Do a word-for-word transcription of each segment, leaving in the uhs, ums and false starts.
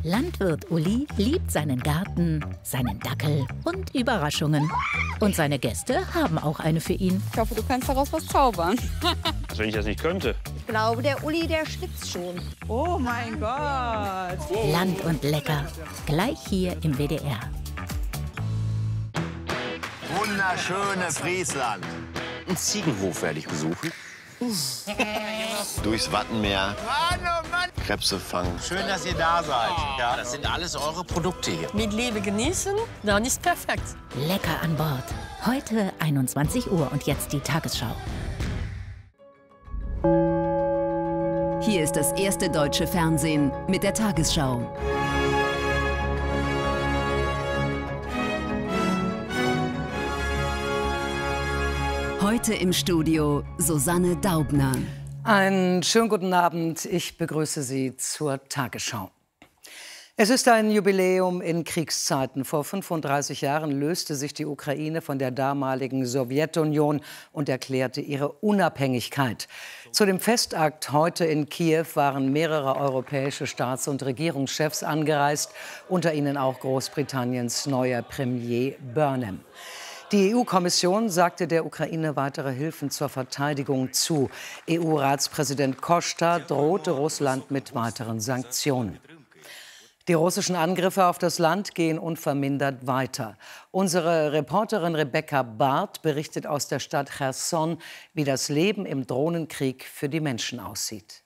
Landwirt Uli liebt seinen Garten, seinen Dackel und Überraschungen. Und seine Gäste haben auch eine für ihn. Ich hoffe, du kannst daraus was zaubern. Also wenn ich das nicht könnte. Ich glaube, der Uli, der schwitzt schon. Oh mein Gott. Land und lecker. Gleich hier im W D R. Wunderschöne Friesland. Einen Ziegenhof werde ich besuchen. Durchs Wattenmeer. Mann, oh Mann. Krebse fangen. Schön, dass ihr da seid. Ja, das sind alles eure Produkte hier. Mit Liebe genießen, dann ist perfekt. Lecker an Bord. Heute einundzwanzig Uhr und jetzt die Tagesschau. Hier ist das erste deutsche Fernsehen mit der Tagesschau. Heute im Studio Susanne Daubner. Einen schönen guten Abend. Ich begrüße Sie zur Tagesschau. Es ist ein Jubiläum in Kriegszeiten. Vor fünfunddreißig Jahren löste sich die Ukraine von der damaligen Sowjetunion und erklärte ihre Unabhängigkeit. Zu dem Festakt heute in Kiew waren mehrere europäische Staats- und Regierungschefs angereist, unter ihnen auch Großbritanniens neuer Premier Burnham. Die E U-Kommission sagte der Ukraine weitere Hilfen zur Verteidigung zu. E U-Ratspräsident Costa drohte Russland mit weiteren Sanktionen. Die russischen Angriffe auf das Land gehen unvermindert weiter. Unsere Reporterin Rebecca Barth berichtet aus der Stadt Cherson, wie das Leben im Drohnenkrieg für die Menschen aussieht.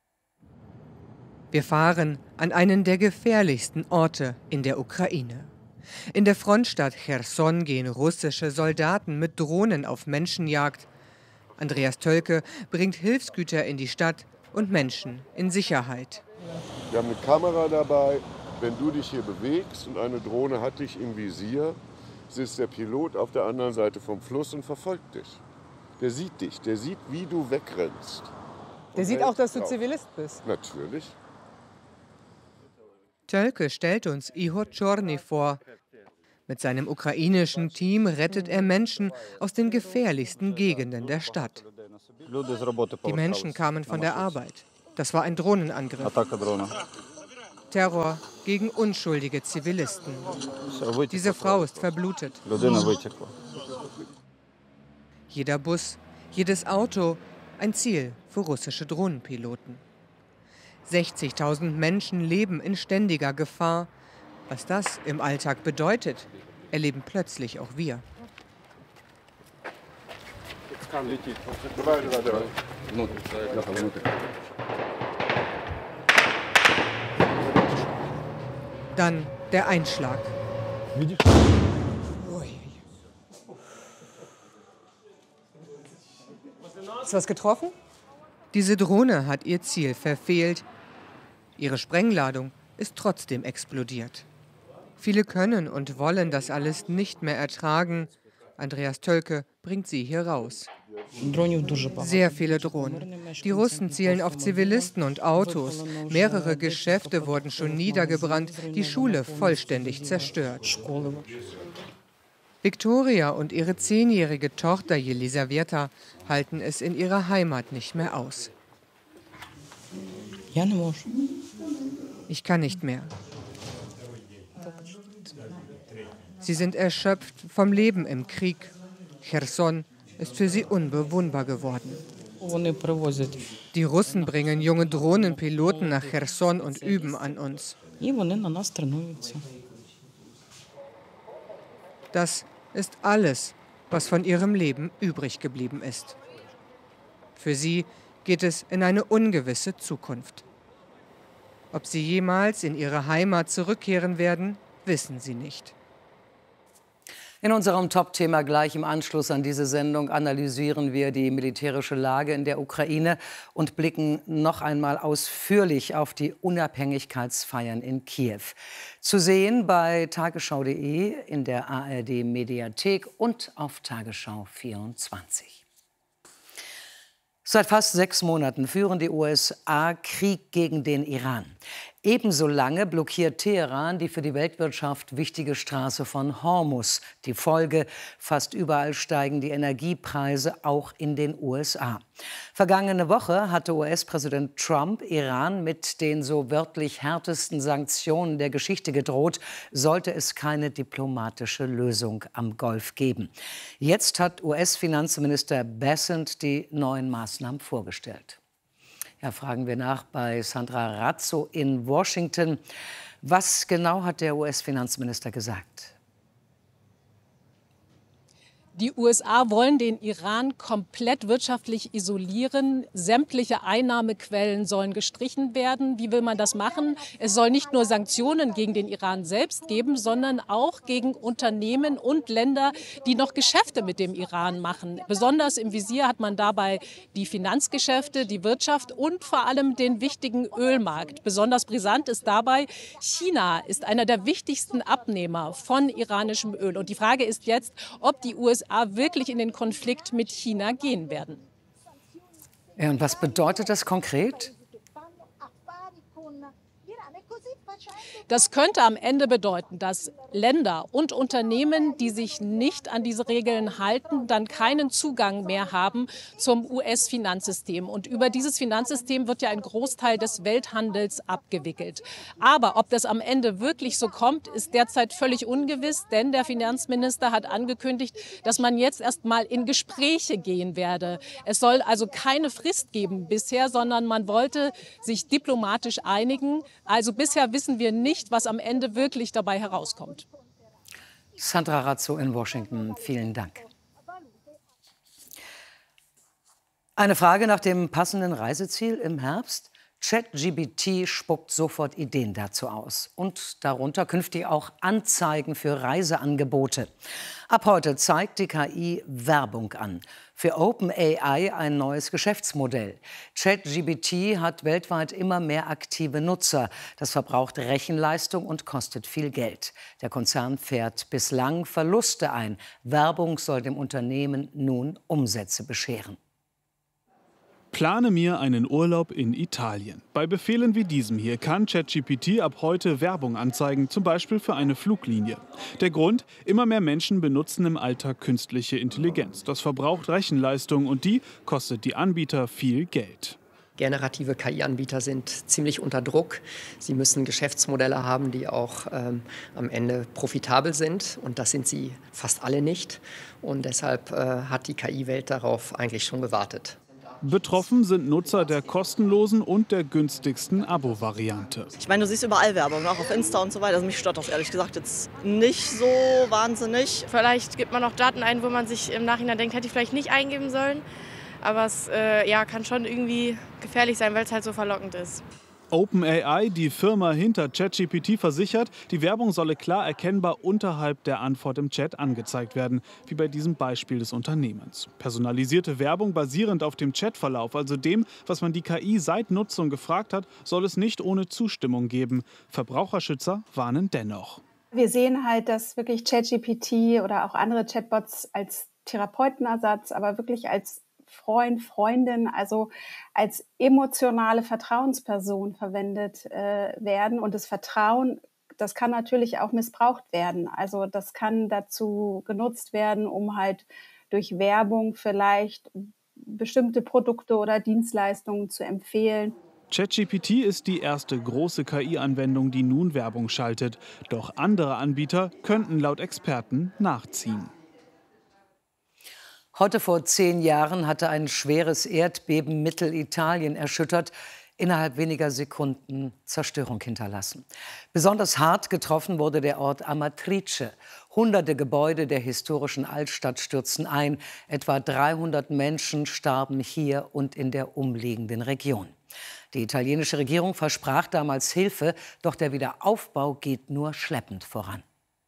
Wir fahren an einen der gefährlichsten Orte in der Ukraine. In der Frontstadt Cherson gehen russische Soldaten mit Drohnen auf Menschenjagd. Andreas Tölke bringt Hilfsgüter in die Stadt und Menschen in Sicherheit. Wir haben eine Kamera dabei. Wenn du dich hier bewegst und eine Drohne hat dich im Visier, sitzt der Pilot auf der anderen Seite vom Fluss und verfolgt dich. Der sieht dich, der sieht, wie du wegrennst. Der sieht auch, dass du Zivilist bist. Natürlich. Tölke stellt uns Ihor Czorny vor. Mit seinem ukrainischen Team rettet er Menschen aus den gefährlichsten Gegenden der Stadt. Die Menschen kamen von der Arbeit. Das war ein Drohnenangriff. Terror gegen unschuldige Zivilisten. Diese Frau ist verblutet. Jeder Bus, jedes Auto, ein Ziel für russische Drohnenpiloten. sechzigtausend Menschen leben in ständiger Gefahr. Was das im Alltag bedeutet, erleben plötzlich auch wir. Dann der Einschlag. Ist was getroffen? Diese Drohne hat ihr Ziel verfehlt. Ihre Sprengladung ist trotzdem explodiert. Viele können und wollen das alles nicht mehr ertragen. Andreas Tölke bringt sie hier raus. Sehr viele Drohnen. Die Russen zielen auf Zivilisten und Autos. Mehrere Geschäfte wurden schon niedergebrannt, die Schule vollständig zerstört. Viktoria und ihre zehnjährige Tochter Jelisaweta halten es in ihrer Heimat nicht mehr aus. Ich kann nicht mehr. Sie sind erschöpft vom Leben im Krieg. Cherson ist für sie unbewohnbar geworden. Die Russen bringen junge Drohnenpiloten nach Cherson und üben an uns. Das ist alles, was von ihrem Leben übrig geblieben ist. Für sie geht es in eine ungewisse Zukunft. Ob sie jemals in ihre Heimat zurückkehren werden, wissen sie nicht. In unserem Top-Thema gleich im Anschluss an diese Sendung analysieren wir die militärische Lage in der Ukraine und blicken noch einmal ausführlich auf die Unabhängigkeitsfeiern in Kiew. Zu sehen bei tagesschau punkt de, in der A R D-Mediathek und auf Tagesschau vierundzwanzig. Seit fast sechs Monaten führen die U S A Krieg gegen den Iran. Ebenso lange blockiert Teheran die für die Weltwirtschaft wichtige Straße von Hormuz. Die Folge: fast überall steigen die Energiepreise, auch in den U S A. Vergangene Woche hatte U S-Präsident Trump Iran mit den so wörtlich härtesten Sanktionen der Geschichte gedroht, sollte es keine diplomatische Lösung am Golf geben. Jetzt hat U S-Finanzminister Bessent die neuen Maßnahmen vorgestellt. Ja, fragen wir nach bei Sandra Razzo in Washington. Was genau hat der U S-Finanzminister gesagt? Die U S A wollen den Iran komplett wirtschaftlich isolieren. Sämtliche Einnahmequellen sollen gestrichen werden. Wie will man das machen? Es soll nicht nur Sanktionen gegen den Iran selbst geben, sondern auch gegen Unternehmen und Länder, die noch Geschäfte mit dem Iran machen. Besonders im Visier hat man dabei die Finanzgeschäfte, die Wirtschaft und vor allem den wichtigen Ölmarkt. Besonders brisant ist dabei: China ist einer der wichtigsten Abnehmer von iranischem Öl. Und die Frage ist jetzt, ob die U S A wirklich in den Konflikt mit China gehen werden. Ja, und was bedeutet das konkret? Das könnte am Ende bedeuten, dass Länder und Unternehmen, die sich nicht an diese Regeln halten, dann keinen Zugang mehr haben zum U S-Finanzsystem. Und über dieses Finanzsystem wird ja ein Großteil des Welthandels abgewickelt. Aber ob das am Ende wirklich so kommt, ist derzeit völlig ungewiss, denn der Finanzminister hat angekündigt, dass man jetzt erst mal in Gespräche gehen werde. Es soll also keine Frist geben bisher, sondern man wollte sich diplomatisch einigen. Also bisher wissen wir nicht, was am Ende wirklich dabei herauskommt. Sandra Razzo in Washington, vielen Dank. Eine Frage nach dem passenden Reiseziel im Herbst? ChatGPT spuckt sofort Ideen dazu aus und darunter künftig auch Anzeigen für Reiseangebote. Ab heute zeigt die K I Werbung an. Für OpenAI ein neues Geschäftsmodell. ChatGPT hat weltweit immer mehr aktive Nutzer. Das verbraucht Rechenleistung und kostet viel Geld. Der Konzern fährt bislang Verluste ein. Werbung soll dem Unternehmen nun Umsätze bescheren. Plane mir einen Urlaub in Italien. Bei Befehlen wie diesem hier kann ChatGPT ab heute Werbung anzeigen, zum Beispiel für eine Fluglinie. Der Grund: immer mehr Menschen benutzen im Alltag künstliche Intelligenz. Das verbraucht Rechenleistung und die kostet die Anbieter viel Geld. Generative K I-Anbieter sind ziemlich unter Druck. Sie müssen Geschäftsmodelle haben, die auch ähm, am Ende profitabel sind. Und das sind sie fast alle nicht. Und deshalb äh, hat die K I-Welt darauf eigentlich schon gewartet. Betroffen sind Nutzer der kostenlosen und der günstigsten Abo-Variante. Ich meine, du siehst überall Werbung, auch auf Insta und so weiter. Also mich stört das ehrlich gesagt jetzt nicht so wahnsinnig. Vielleicht gibt man auch Daten ein, wo man sich im Nachhinein denkt, hätte ich vielleicht nicht eingeben sollen. Aber es äh, ja, kann schon irgendwie gefährlich sein, weil es halt so verlockend ist. OpenAI, die Firma hinter ChatGPT, versichert, die Werbung solle klar erkennbar unterhalb der Antwort im Chat angezeigt werden, wie bei diesem Beispiel des Unternehmens. Personalisierte Werbung basierend auf dem Chatverlauf, also dem, was man die K I seit Nutzung gefragt hat, soll es nicht ohne Zustimmung geben. Verbraucherschützer warnen dennoch. Wir sehen halt, dass wirklich ChatGPT oder auch andere Chatbots als Therapeutenersatz, aber wirklich als Freund, Freundin, also als emotionale Vertrauensperson verwendet äh, werden. Und das Vertrauen, das kann natürlich auch missbraucht werden. Also das kann dazu genutzt werden, um halt durch Werbung vielleicht bestimmte Produkte oder Dienstleistungen zu empfehlen. ChatGPT ist die erste große K I-Anwendung, die nun Werbung schaltet. Doch andere Anbieter könnten laut Experten nachziehen. Heute vor zehn Jahren hatte ein schweres Erdbeben Mittelitalien erschüttert, innerhalb weniger Sekunden Zerstörung hinterlassen. Besonders hart getroffen wurde der Ort Amatrice. Hunderte Gebäude der historischen Altstadt stürzten ein. Etwa dreihundert Menschen starben hier und in der umliegenden Region. Die italienische Regierung versprach damals Hilfe, doch der Wiederaufbau geht nur schleppend voran.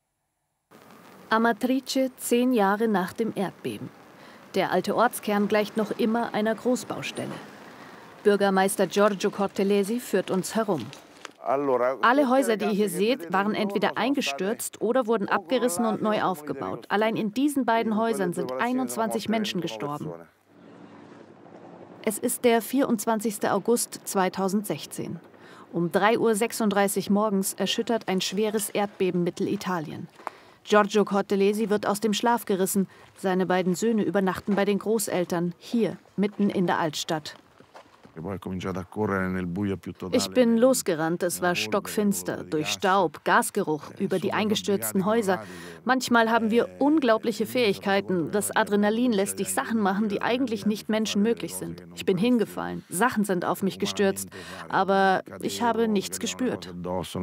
Amatrice, zehn Jahre nach dem Erdbeben. Der alte Ortskern gleicht noch immer einer Großbaustelle. Bürgermeister Giorgio Cortelesi führt uns herum. Alle Häuser, die ihr hier seht, waren entweder eingestürzt oder wurden abgerissen und neu aufgebaut. Allein in diesen beiden Häusern sind einundzwanzig Menschen gestorben. Es ist der vierundzwanzigste August zweitausendsechzehn. Um drei Uhr sechsunddreißig morgens erschüttert ein schweres Erdbeben Mittelitalien. Giorgio Cortellesi wird aus dem Schlaf gerissen. Seine beiden Söhne übernachten bei den Großeltern, hier, mitten in der Altstadt. Ich bin losgerannt, es war stockfinster, durch Staub, Gasgeruch, über die eingestürzten Häuser. Manchmal haben wir unglaubliche Fähigkeiten. Das Adrenalin lässt dich Sachen machen, die eigentlich nicht menschenmöglich sind. Ich bin hingefallen, Sachen sind auf mich gestürzt, aber ich habe nichts gespürt.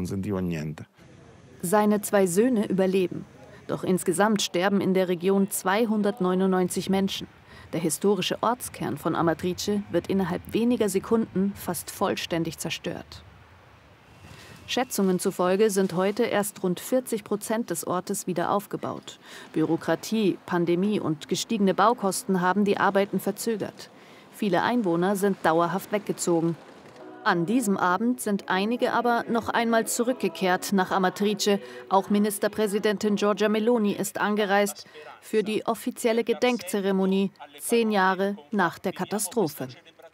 Seine zwei Söhne überleben. Doch insgesamt sterben in der Region zweihundertneunundneunzig Menschen. Der historische Ortskern von Amatrice wird innerhalb weniger Sekunden fast vollständig zerstört. Schätzungen zufolge sind heute erst rund vierzig Prozent des Ortes wieder aufgebaut. Bürokratie, Pandemie und gestiegene Baukosten haben die Arbeiten verzögert. Viele Einwohner sind dauerhaft weggezogen. An diesem Abend sind einige aber noch einmal zurückgekehrt nach Amatrice. Auch Ministerpräsidentin Giorgia Meloni ist angereist für die offizielle Gedenkzeremonie, zehn Jahre nach der Katastrophe.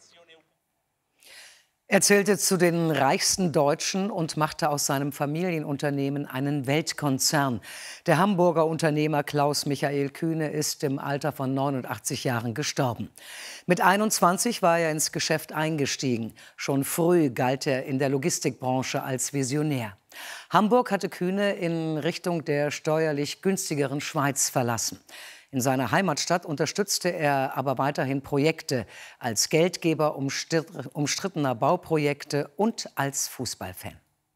Er zählte zu den reichsten Deutschen und machte aus seinem Familienunternehmen einen Weltkonzern. Der Hamburger Unternehmer Klaus Michael Kühne ist im Alter von neunundachtzig Jahren gestorben. Mit einundzwanzig war er ins Geschäft eingestiegen. Schon früh galt er in der Logistikbranche als Visionär. Hamburg hatte Kühne in Richtung der steuerlich günstigeren Schweiz verlassen. In seiner Heimatstadt unterstützte er aber weiterhin Projekte als Geldgeber umstrittener Bauprojekte und als Fußballfan.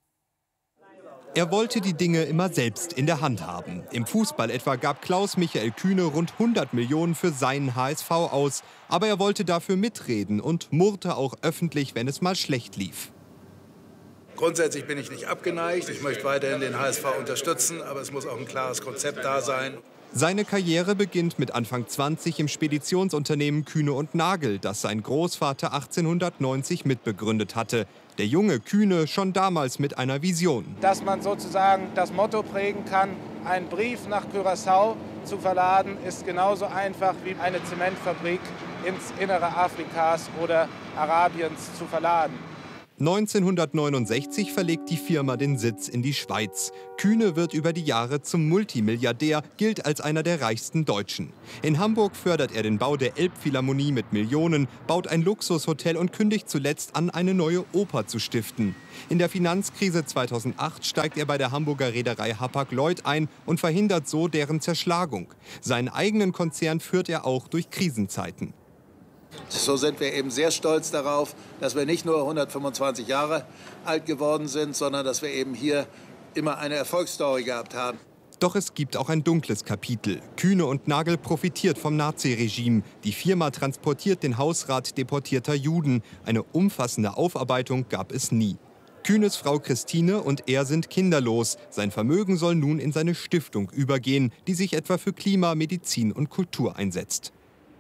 Er wollte die Dinge immer selbst in der Hand haben. Im Fußball etwa gab Klaus Michael Kühne rund hundert Millionen für seinen H S V aus. Aber er wollte dafür mitreden und murrte auch öffentlich, wenn es mal schlecht lief. Grundsätzlich bin ich nicht abgeneigt. Ich möchte weiterhin den H S V unterstützen, aber es muss auch ein klares Konzept da sein. Seine Karriere beginnt mit Anfang zwanzig im Speditionsunternehmen Kühne und Nagel, das sein Großvater achtzehnhundertneunzig mitbegründet hatte. Der junge Kühne schon damals mit einer Vision. Dass man sozusagen das Motto prägen kann, einen Brief nach Curaçao zu verladen, ist genauso einfach wie eine Zementfabrik ins Innere Afrikas oder Arabiens zu verladen. neunzehnhundertneunundsechzig verlegt die Firma den Sitz in die Schweiz. Kühne wird über die Jahre zum Multimilliardär, gilt als einer der reichsten Deutschen. In Hamburg fördert er den Bau der Elbphilharmonie mit Millionen, baut ein Luxushotel und kündigt zuletzt an, eine neue Oper zu stiften. In der Finanzkrise zweitausendacht steigt er bei der Hamburger Reederei Hapag-Lloyd ein und verhindert so deren Zerschlagung. Seinen eigenen Konzern führt er auch durch Krisenzeiten. So sind wir eben sehr stolz darauf, dass wir nicht nur hundertfünfundzwanzig Jahre alt geworden sind, sondern dass wir eben hier immer eine Erfolgsstory gehabt haben. Doch es gibt auch ein dunkles Kapitel. Kühne und Nagel profitiert vom Naziregime. Die Firma transportiert den Hausrat deportierter Juden. Eine umfassende Aufarbeitung gab es nie. Kühnes Frau Christine und er sind kinderlos. Sein Vermögen soll nun in seine Stiftung übergehen, die sich etwa für Klima, Medizin und Kultur einsetzt.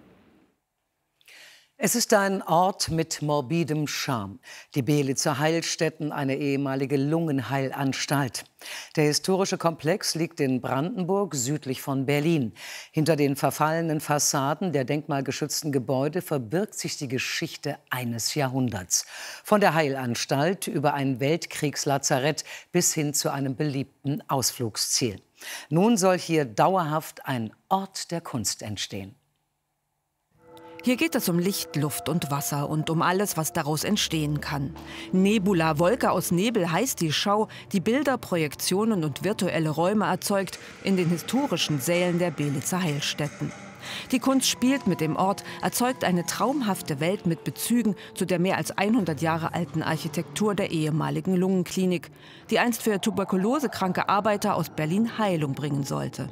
Es ist ein Ort mit morbidem Charme. Die Belitzer Heilstätten, eine ehemalige Lungenheilanstalt. Der historische Komplex liegt in Brandenburg, südlich von Berlin. Hinter den verfallenen Fassaden der denkmalgeschützten Gebäude verbirgt sich die Geschichte eines Jahrhunderts. Von der Heilanstalt über ein Weltkriegslazarett bis hin zu einem beliebten Ausflugsziel. Nun soll hier dauerhaft ein Ort der Kunst entstehen. Hier geht es um Licht, Luft und Wasser und um alles, was daraus entstehen kann. Nebula, Wolke aus Nebel heißt die Schau, die Bilder, Projektionen und virtuelle Räume erzeugt in den historischen Sälen der Belitzer Heilstätten. Die Kunst spielt mit dem Ort, erzeugt eine traumhafte Welt mit Bezügen zu der mehr als hundert Jahre alten Architektur der ehemaligen Lungenklinik, die einst für tuberkulosekranke Arbeiter aus Berlin Heilung bringen sollte.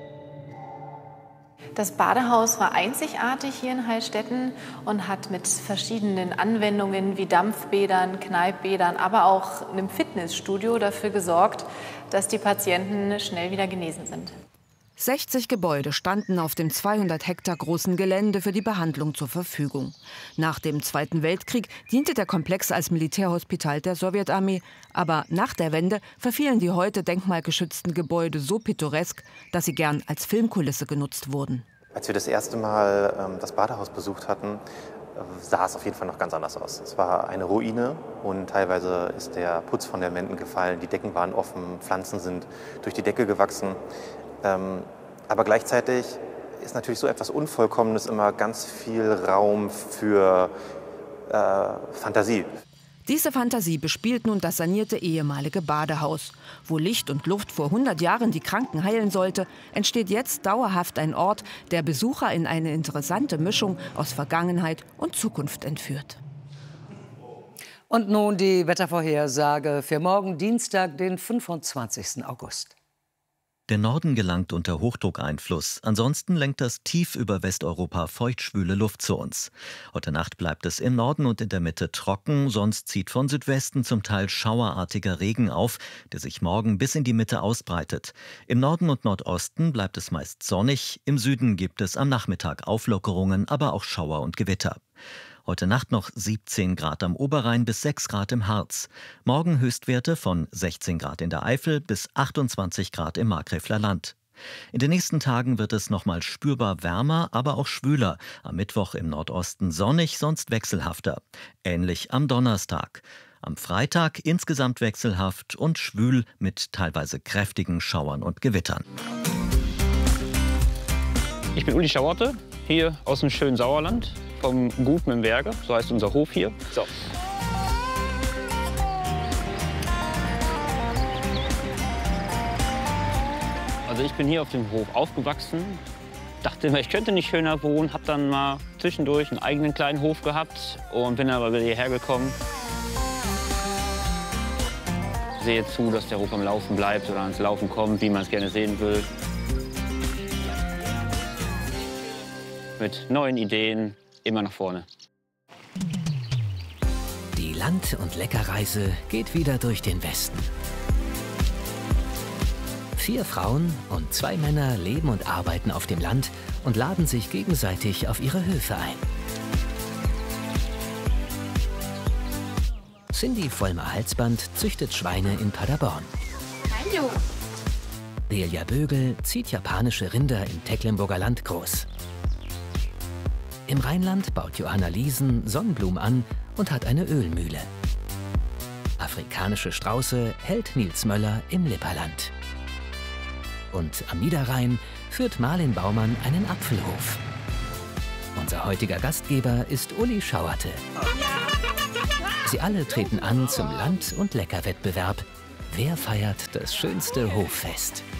Das Badehaus war einzigartig hier in Heilstätten und hat mit verschiedenen Anwendungen wie Dampfbädern, Kneippbädern, aber auch einem Fitnessstudio dafür gesorgt, dass die Patienten schnell wieder genesen sind. sechzig Gebäude standen auf dem zweihundert Hektar großen Gelände für die Behandlung zur Verfügung. Nach dem Zweiten Weltkrieg diente der Komplex als Militärhospital der Sowjetarmee. Aber nach der Wende verfielen die heute denkmalgeschützten Gebäude so pittoresk, dass sie gern als Filmkulisse genutzt wurden. Als wir das erste Mal ähm, das Badehaus besucht hatten, sah es auf jeden Fall noch ganz anders aus. Es war eine Ruine und teilweise ist der Putz von den Wänden gefallen, die Decken waren offen, Pflanzen sind durch die Decke gewachsen. Ähm, aber gleichzeitig ist natürlich so etwas Unvollkommenes immer ganz viel Raum für äh, Fantasie. Diese Fantasie bespielt nun das sanierte ehemalige Badehaus. Wo Licht und Luft vor hundert Jahren die Kranken heilen sollte, entsteht jetzt dauerhaft ein Ort, der Besucher in eine interessante Mischung aus Vergangenheit und Zukunft entführt. Und nun die Wettervorhersage für morgen Dienstag, den fünfundzwanzigsten August. Der Norden gelangt unter Hochdruckeinfluss. Ansonsten lenkt das tief über Westeuropa feuchtschwüle Luft zu uns. Heute Nacht bleibt es im Norden und in der Mitte trocken, sonst zieht von Südwesten zum Teil schauerartiger Regen auf, der sich morgen bis in die Mitte ausbreitet. Im Norden und Nordosten bleibt es meist sonnig, im Süden gibt es am Nachmittag Auflockerungen, aber auch Schauer und Gewitter. Heute Nacht noch siebzehn Grad am Oberrhein bis sechs Grad im Harz. Morgen Höchstwerte von sechzehn Grad in der Eifel bis achtundzwanzig Grad im Markgräfler Land. In den nächsten Tagen wird es nochmal spürbar wärmer, aber auch schwüler. Am Mittwoch im Nordosten sonnig, sonst wechselhafter. Ähnlich am Donnerstag. Am Freitag insgesamt wechselhaft und schwül mit teilweise kräftigen Schauern und Gewittern. Ich bin Uli Schauerte, hier aus dem schönen Sauerland. Vom Gut mit dem Berge, so heißt unser Hof hier. So. Also ich bin hier auf dem Hof aufgewachsen, dachte immer, ich könnte nicht schöner wohnen, habe dann mal zwischendurch einen eigenen kleinen Hof gehabt und bin aber wieder hierher gekommen. Sehe zu, dass der Hof am Laufen bleibt oder ans Laufen kommt, wie man es gerne sehen will. Mit neuen Ideen. Immer nach vorne. Die Land- und Leckerreise geht wieder durch den Westen. Vier Frauen und zwei Männer leben und arbeiten auf dem Land und laden sich gegenseitig auf ihre Höfe ein. Cindy Vollmer-Halsband züchtet Schweine in Paderborn. Hallo. Delia Bögel zieht japanische Rinder im Tecklenburger Land groß. Im Rheinland baut Johanna Liesen Sonnenblumen an und hat eine Ölmühle. Afrikanische Strauße hält Nils Möller im Lipperland. Und am Niederrhein führt Marlin Baumann einen Apfelhof. Unser heutiger Gastgeber ist Uli Schauerte. Sie alle treten an zum Land- und Leckerwettbewerb. Wer feiert das schönste Hoffest?